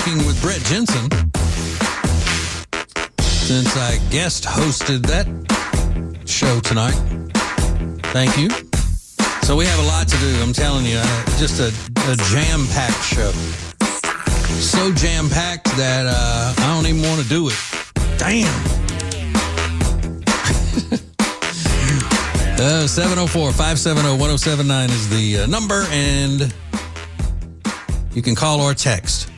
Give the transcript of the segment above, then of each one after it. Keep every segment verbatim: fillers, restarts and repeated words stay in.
Talking with Brett Jensen, since I guest hosted that show tonight. Thank you. So we have a lot to do. I'm telling you, uh, just a, a jam-packed show. So jam-packed that uh, I don't even want to do it. Damn. uh, seven oh four, five seven oh, one oh seven nine is the uh, number, and you can call or text.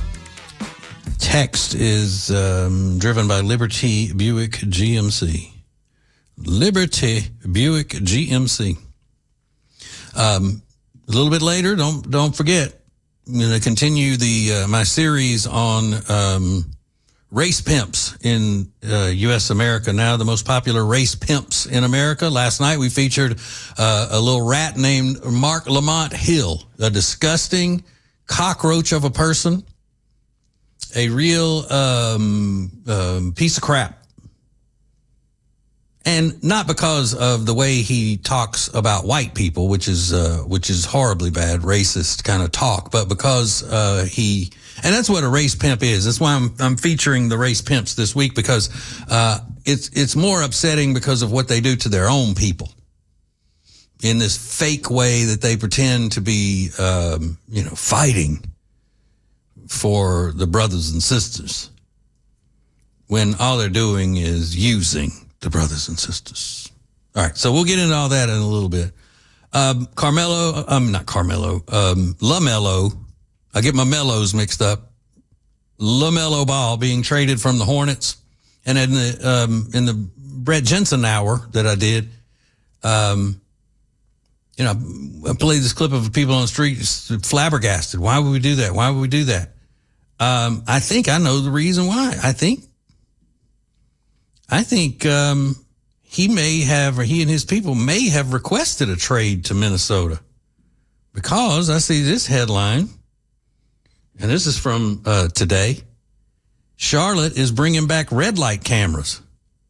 Text is um, driven by Liberty Buick G M C. Liberty Buick G M C. Um, a little bit later, don't don't forget, I'm going to continue the uh, my series on um, race pimps in uh, U S America. Now, the most popular race pimps in America. Last night, we featured uh, a little rat named Mark Lamont Hill, a disgusting cockroach of a person, a real um, um, piece of crap. And not because of the way he talks about white people, which is uh, which is horribly bad, racist kind of talk, but because uh, he, and that's what a race pimp is. That's why I'm I'm featuring the race pimps this week, because uh, it's it's more upsetting because of what they do to their own people in this fake way that they pretend to be, um, you know, fighting for the brothers and sisters, when all they're doing is using the brothers and sisters. All right, so we'll get into all that in a little bit. Um, Carmelo, um, not Carmelo, um, LaMelo, I get my Mellows mixed up. LaMelo Ball being traded from the Hornets, and in the um, in the Brett Jensen hour that I did, um, you know, I played this clip of people on the street flabbergasted. Why would we do that? Why would we do that? Um, I think I know the reason why. I think. I think um, he may have, or he and his people may have requested a trade to Minnesota, because I see this headline, and this is from uh, today. Charlotte is bringing back red light cameras.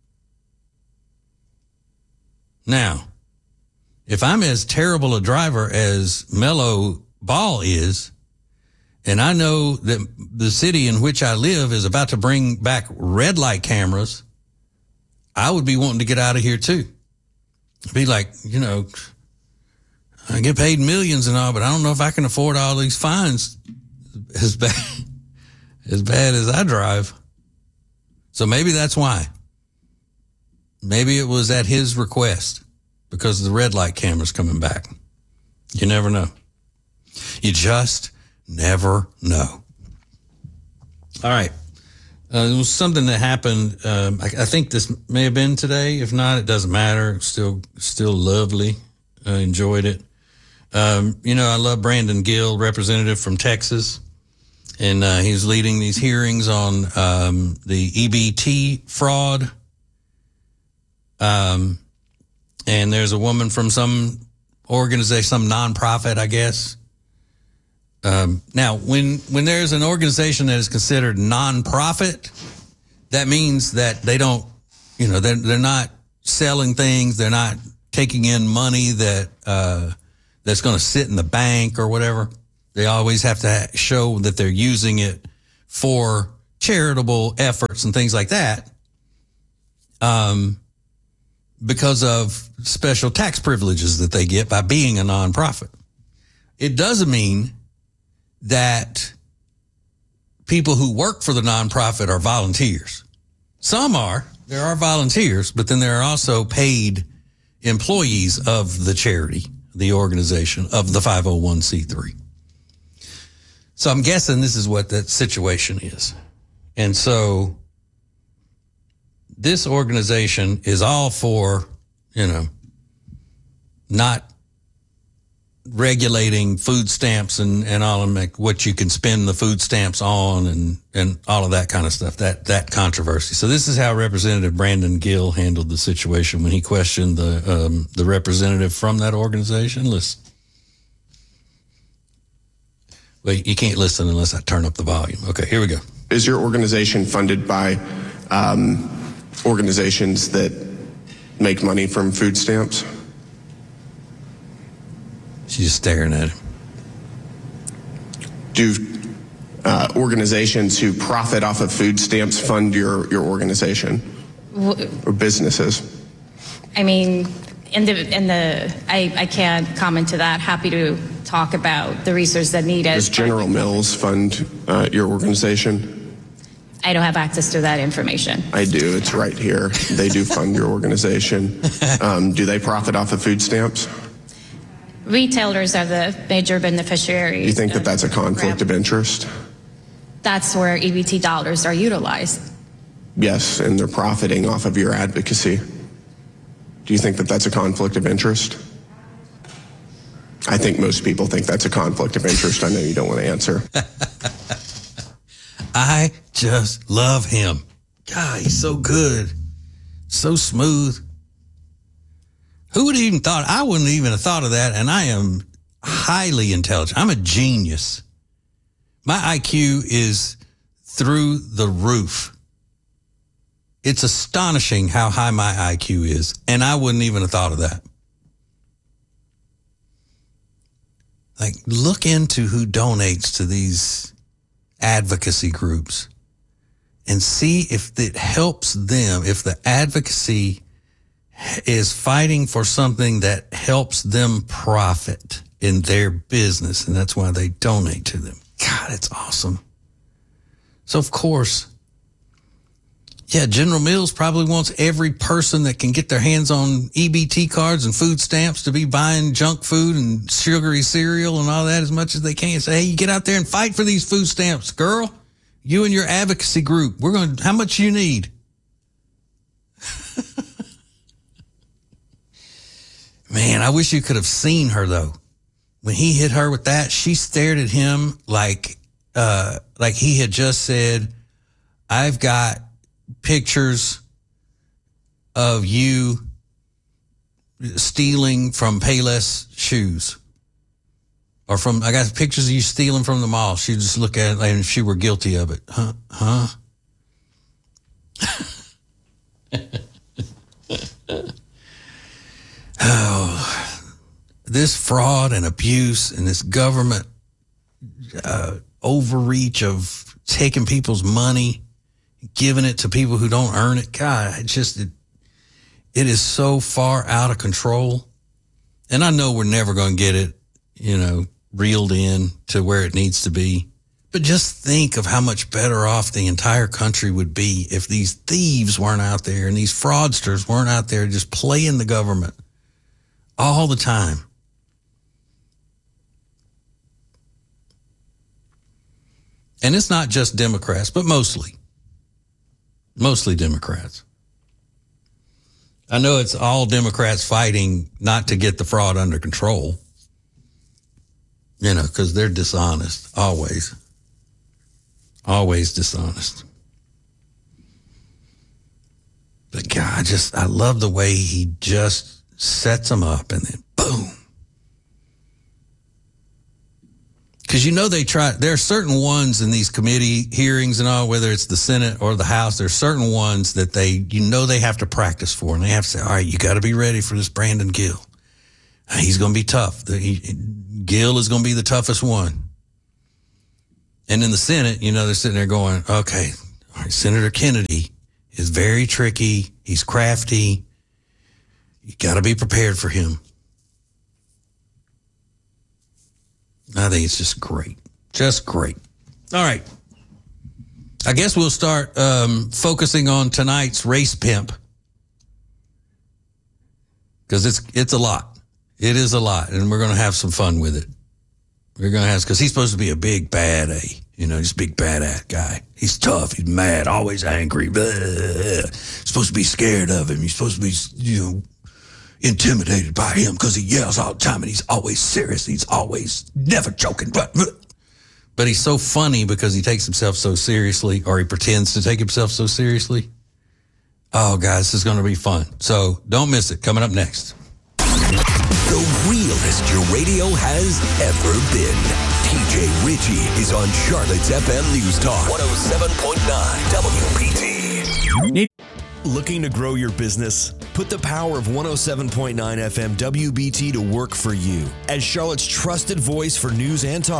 Now, if I'm as terrible a driver as Melo Ball is, and I know that the city in which I live is about to bring back red light cameras, I would be wanting to get out of here too. Be like, you know, I get paid millions and all, but I don't know if I can afford all these fines as bad as bad as I drive. So maybe that's why. Maybe it was at his request, because of the red light cameras coming back. You never know. You just never know. All right. Uh, it was something that happened. Um, I, I think this may have been today. If not, it doesn't matter. Still, still lovely. I enjoyed it. Um, you know, I love Brandon Gill, representative from Texas, and uh, he's leading these hearings on um, the E B T fraud. Um, and there's a woman from some organization, some nonprofit, I guess. Um, now, when when there's an organization that is considered nonprofit, that means that they don't, you know, they're, they're not selling things. They're not taking in money that uh, that's going to sit in the bank or whatever. They always have to show that they're using it for charitable efforts and things like that, um, because of special tax privileges that they get by being a nonprofit. It doesn't mean that people who work for the nonprofit are volunteers. Some are. There are volunteers, but then there are also paid employees of the charity, the organization, of the five oh one c three. So I'm guessing this is what that situation is. And so this organization is all for, you know, not regulating food stamps and, and all of them, what you can spend the food stamps on and, and all of that kind of stuff, that, that controversy. So this is how Representative Brandon Gill handled the situation when he questioned the, um, the representative from that organization. Listen. Well, you can't listen unless I turn up the volume. Okay, here we go. Is your organization funded by um, organizations that make money from food stamps? She's just staring at him. Do uh, organizations who profit off of food stamps fund your, your organization or businesses? I mean, in the, in the I, I can't comment to that. Happy to talk about the resources that needed. Does General Mills fund uh, your organization? I don't have access to that information. I do. It's right here. They do fund your organization. Um, do they profit off of food stamps? Retailers are the major beneficiaries. Do you think that that's a conflict of interest? That's where E B T dollars are utilized. Yes, and they're profiting off of your advocacy. Do you think that that's a conflict of interest? I think most people think that's a conflict of interest. I know you don't want to answer. I just love him. God, he's so good. So smooth. Who would have even thought? I wouldn't even have thought of that, and I am highly intelligent. I'm a genius. My I Q is through the roof. It's astonishing how high my I Q is, and I wouldn't even have thought of that. Like, look into who donates to these advocacy groups and see if it helps them, if the advocacy is fighting for something that helps them profit in their business, and that's why they donate to them. God, it's awesome. So, of course, yeah, General Mills probably wants every person that can get their hands on E B T cards and food stamps to be buying junk food and sugary cereal and all that as much as they can. Say, hey, you get out there and fight for these food stamps, girl. You and your advocacy group. We're going to, how much you need? Man, I wish you could have seen her, though. When he hit her with that, she stared at him like, uh, like he had just said, I've got pictures of you stealing from Payless shoes, or from, I got pictures of you stealing from the mall. She just look at it like if she were guilty of it. Huh? Huh? Oh, this fraud and abuse and this government uh, overreach of taking people's money, giving it to people who don't earn it. God, it just, it, it is so far out of control. And I know we're never going to get it, you know, reeled in to where it needs to be. But just think of how much better off the entire country would be if these thieves weren't out there and these fraudsters weren't out there just playing the government all the time. And it's not just Democrats, but mostly. Mostly Democrats. I know it's all Democrats fighting not to get the fraud under control. You know, because they're dishonest, always. Always dishonest. But God, I just, I love the way he just sets them up and then boom. Because you know they try, there are certain ones in these committee hearings and all, whether it's the Senate or the House, there's certain ones that they, you know they have to practice for, and they have to say, all right, you got to be ready for this Brandon Gill. He's going to be tough. The, he, Gill is going to be the toughest one. And in the Senate, you know, they're sitting there going, okay, all right, Senator Kennedy is very tricky. He's crafty. You got to be prepared for him. I think it's just great. Just great. All right. I guess we'll start um, focusing on tonight's race pimp. Because it's it's a lot. It is a lot. And we're going to have some fun with it. We're going to have, because he's supposed to be a big bad A. You know, he's a big bad guy. He's tough. He's mad, always angry. Blah. Supposed to be scared of him. You're supposed to be, you know, intimidated by him because he yells all the time and he's always serious. He's always never joking. But, but he's so funny because he takes himself so seriously, or he pretends to take himself so seriously. Oh, guys, this is going to be fun. So don't miss it. Coming up next. The realest your radio has ever been. T J Ritchie is on Charlotte's F M News Talk one oh seven point nine W B T. Looking to grow your business? Put the power of one oh seven point nine F M W B T to work for you. As Charlotte's trusted voice for news and talk,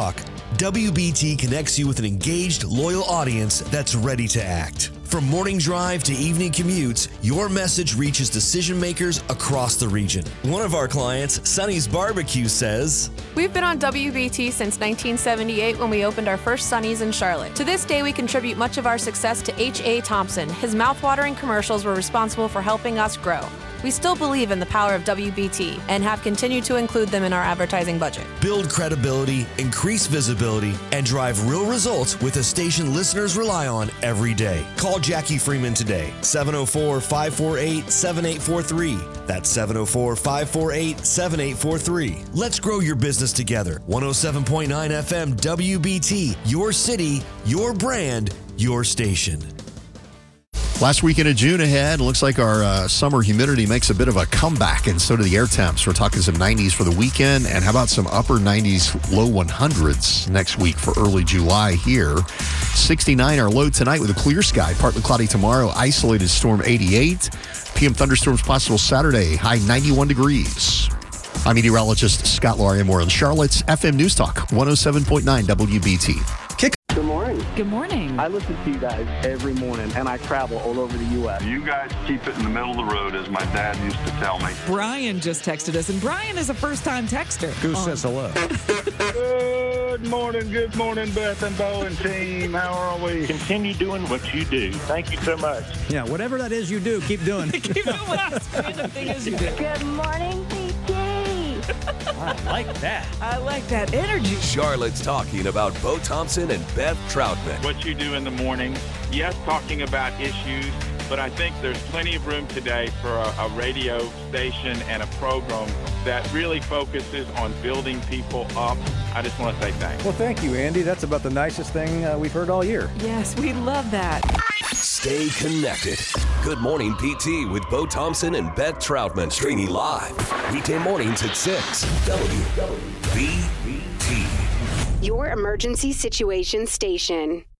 W B T connects you with an engaged, loyal audience that's ready to act. From morning drive to evening commutes, your message reaches decision makers across the region. One of our clients, Sonny's Barbecue, says, "We've been on W B T since nineteen seventy-eight when we opened our first Sonny's in Charlotte. To this day, we contribute much of our success to H A. Thompson. His mouthwatering commercials were responsible for helping us grow. We still believe in the power of W B T and have continued to include them in our advertising budget." Build credibility, increase visibility, and drive real results with a station listeners rely on every day. Call Jackie Freeman today, seven oh four, five four eight, seven eight four three. That's seven oh four, five four eight, seven eight four three. Let's grow your business together. one oh seven point nine F M W B T, your city, your brand, your station. Last weekend of June ahead. Looks like our uh, summer humidity makes a bit of a comeback, and so do the air temps. We're talking some nineties for the weekend, and how about some upper nineties, low hundreds next week for early July here. sixty-nine our low tonight with a clear sky. Partly cloudy tomorrow. Isolated storm eighty-eight. P M thunderstorms possible Saturday. High ninety-one degrees. I'm meteorologist Scott Laria Moore in Charlotte's F M News Talk, one oh seven point nine W B T. Good morning. Good morning. I listen to you guys every morning, and I travel all over the U S You guys keep it in the middle of the road, as my dad used to tell me. Brian just texted us, and Brian is a first-time texter. Goose says hello. Good morning, good morning, Beth and Bo and team. How are we? Continue doing what you do. Thank you so much. Yeah, whatever that is you do, keep doing it. Keep doing what this random thing is you do. Good morning, P T. I like that. I like that energy. Charlotte's talking about Bo Thompson and Beth Troutman. What you do in the morning, yes, talking about issues, but I think there's plenty of room today for a, a radio station and a program that really focuses on building people up. I just want to say thanks. Well, thank you, Andy. That's about the nicest thing uh, we've heard all year. Yes, we love that. Stay connected. Good Morning P T with Bo Thompson and Beth Troutman. Streaming live weekday mornings at six. W B T. Your emergency situation station.